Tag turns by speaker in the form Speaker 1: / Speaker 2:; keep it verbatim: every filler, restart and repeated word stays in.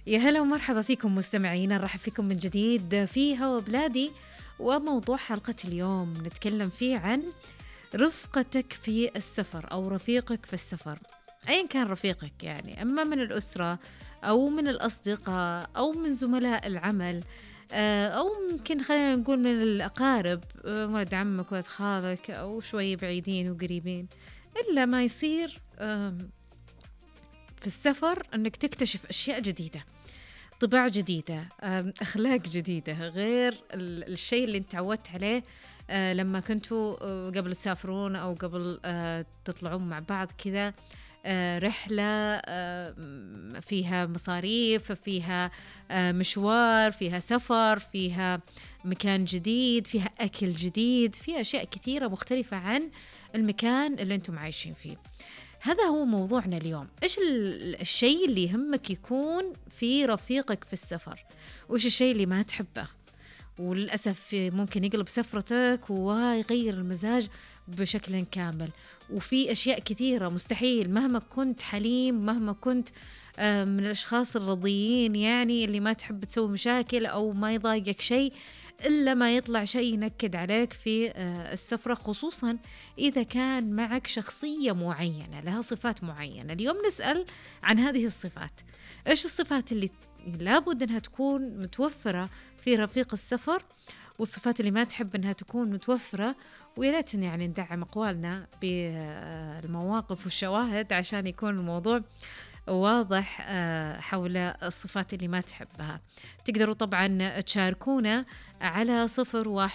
Speaker 1: يا هلا ومرحبا فيكم مستمعينا، نرحب فيكم من جديد في هوا بلادي. وموضوع حلقة اليوم نتكلم فيه عن رفقتك في السفر أو رفيقك في السفر، أيا كان رفيقك، يعني أما من الأسرة أو من الأصدقاء أو من زملاء العمل، آه، أو ممكن خلينا نقول من الأقارب، آه، ولد عمك ولد خالك أو شوي بعيدين وقريبين. إلا ما يصير آم، في السفر أنك تكتشف أشياء جديدة، طباع جديدة، آم، أخلاق جديدة، غير ال- الشيء اللي انت تعودت عليه آه، لما كنتوا آه، قبل تسافرون أو قبل آه، تطلعون مع بعض كذا، آه، رحلة آه، م- فيها مصاريف، فيها آه، مشوار، فيها سفر، فيها مكان جديد، فيها أكل جديد، فيها أشياء كثيرة مختلفة عن المكان اللي انتم عايشين فيه. هذا هو موضوعنا اليوم. إيش ال- الشيء اللي يهمك يكون في رفيقك في السفر، وإيش الشيء اللي ما تحبه، وللأسف ممكن يقلب سفرتك ويغير المزاج بشكل كامل. وفي أشياء كثيرة مستحيل مهما كنت حليم، مهما كنت آه، من الأشخاص الرضيين، يعني اللي ما تحب تسوي مشاكل أو ما يضايقك شيء، إلا ما يطلع شيء ينكد عليك في آه، السفرة، خصوصا إذا كان معك شخصية معينة لها صفات معينة. اليوم نسأل عن هذه الصفات. إيش الصفات اللي لابد أنها تكون متوفرة في رفيق السفر، والصفات اللي ما تحب أنها تكون متوفرة؟ ويا ريت يعني ندعم أقوالنا بالمواقف والشواهد عشان يكون الموضوع واضح آه، حول الصفات اللي ما تحبها. تقدروا طبعا تشاركونا على صفر واحد